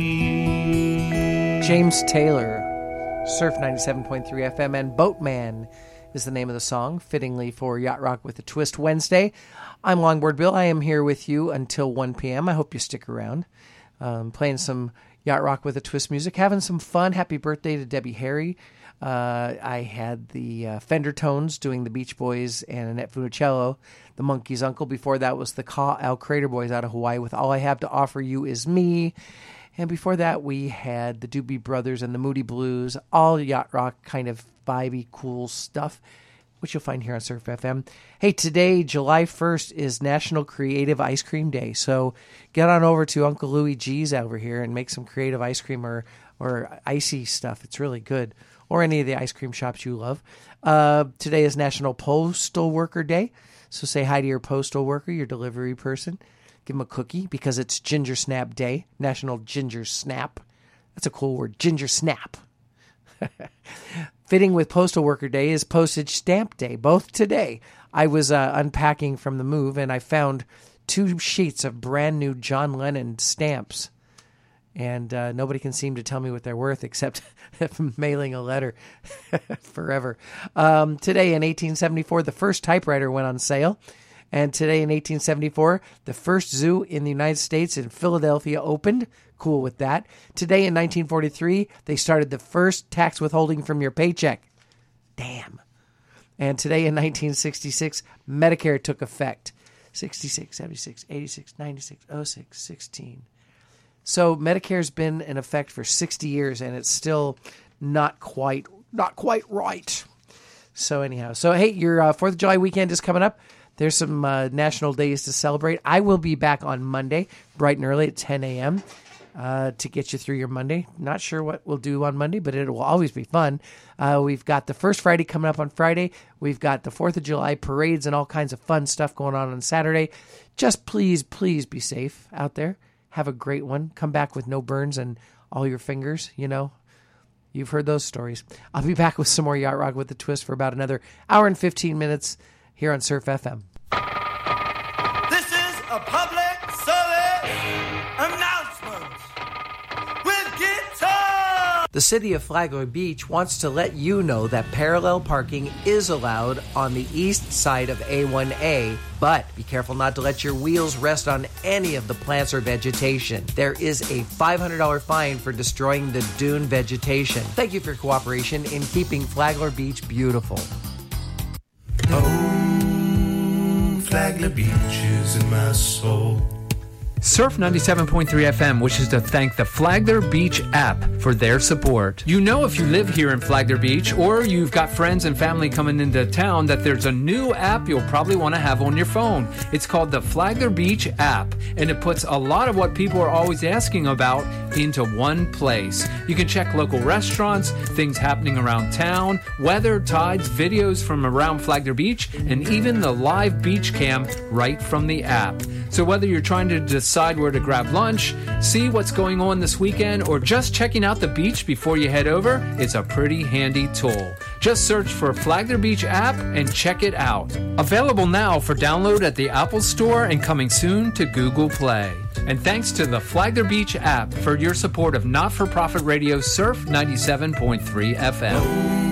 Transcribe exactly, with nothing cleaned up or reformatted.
James Taylor, Surf ninety-seven point three F M, and Boatman is the name of the song, fittingly for Yacht Rock with a Twist Wednesday. I'm Longboard Bill. I am here with you until one p.m. I hope you stick around. Um, playing some Yacht Rock with a Twist music, having some fun. Happy birthday to Debbie Harry. Uh, I had the uh, Fender Tones doing the Beach Boys and Annette Funicello, the Monkey's Uncle. Before that was the Ka Al Crater Boys out of Hawaii with All I Have to Offer You Is Me. And before that, we had the Doobie Brothers and the Moody Blues, all Yacht Rock kind of vibey, cool stuff, which you'll find here on Surf F M. Hey, today, July first, is National Creative Ice Cream Day. So get on over to Uncle Louie G's over here and make some creative ice cream or, or icy stuff. It's really good. Or any of the ice cream shops you love. Uh, today is National Postal Worker Day. So say hi to your postal worker, your delivery person. Give them a cookie because it's Ginger Snap Day, National Ginger Snap. That's a cool word, Ginger Snap. Fitting with Postal Worker Day is Postage Stamp Day, both today. I was uh, unpacking from the move and I found two sheets of brand new John Lennon stamps. And uh, nobody can seem to tell me what they're worth except mailing a letter forever. Um, today in eighteen seventy-four, the first typewriter went on sale. And today in eighteen seventy-four, the first zoo in the United States in Philadelphia opened. Cool with that. Today in nineteen forty-three, they started the first tax withholding from your paycheck. Damn. And today in nineteen sixty-six, Medicare took effect. sixty-six, seventy-six, eighty-six, ninety-six, oh six, sixteen. So Medicare's been in effect for sixty years, and it's still not quite, not quite right. So anyhow, so hey, your uh, fourth of July weekend is coming up. There's some uh, national days to celebrate. I will be back on Monday, bright and early at ten a.m. Uh, to get you through your Monday. Not sure what we'll do on Monday, but it will always be fun. Uh, we've got the first Friday coming up on Friday. We've got the fourth of July parades and all kinds of fun stuff going on on Saturday. Just please, please be safe out there. Have a great one. Come back with no burns and all your fingers, you know. You've heard those stories. I'll be back with some more Yacht Rock with the Twist for about another hour and fifteen minutes here on Surf F M. This is a public service announcement with guitar. The city of Flagler Beach wants to let you know that parallel parking is allowed on the east side of A one A, but be careful not to let your wheels rest on any of the plants or vegetation. There is a five hundred dollars fine for destroying the dune vegetation. Thank you for your cooperation in keeping Flagler Beach beautiful. Oh, Flagler Beach is in my soul. Surf ninety-seven point three F M wishes to thank the Flagler Beach app for their support. You know, if you live here in Flagler Beach or you've got friends and family coming into town, that there's a new app you'll probably want to have on your phone. It's called the Flagler Beach app, and it puts a lot of what people are always asking about into one place. You can check local restaurants, things happening around town, weather, tides, videos from around Flagler Beach, and even the live beach cam right from the app. So whether you're trying to decide where to grab lunch, see what's going on this weekend, or just checking out the beach before you head over, it's a pretty handy tool. Just search for Flagler Beach app and check it out. Available now for download at the Apple Store and coming soon to Google Play. And thanks to the Flagler Beach app for your support of not-for-profit radio Surf ninety-seven point three F M.